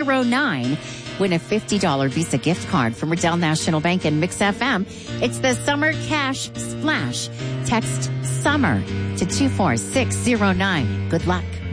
609. Win a $50 Visa gift card from Riddell National Bank and Mix FM. It's the Summer Cash Splash. Text SUMMER to 24609. Good luck.